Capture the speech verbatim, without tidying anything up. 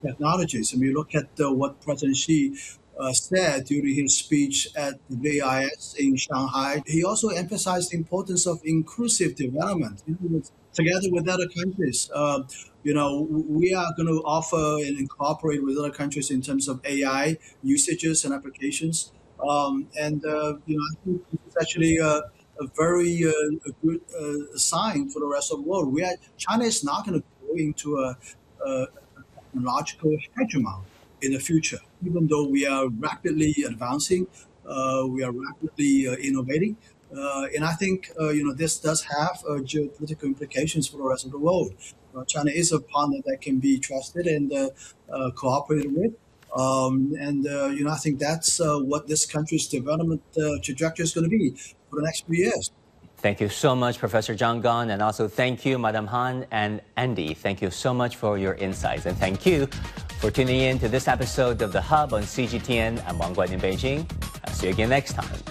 technologies. And we look at uh, what President Xi uh, said during his speech at the V I S in Shanghai. He also emphasized the importance of inclusive development. You know, with, together with other countries, uh, you know, we are going to offer and cooperate with other countries in terms of A I usages and applications. Um, and, uh, you know, I think it's actually uh, a very uh, a good uh, sign for the rest of the world. We are, China is not going to go into a, a technological hegemon in the future, even though we are rapidly advancing, uh, we are rapidly uh, innovating. Uh, and I think, uh, you know, this does have uh, geopolitical implications for the rest of the world. Uh, China is a partner that can be trusted and uh, uh, cooperated with. Um, and, uh, you know, I think that's uh, what this country's development uh, trajectory is going to be for the next few years. Thank you so much, Professor Zhang Gan, and also thank you, Madam Han and Andy. Thank you so much for your insights, and thank you for tuning in to this episode of The Hub on C G T N. I'm Wang Guan in Beijing. I'll see you again next time.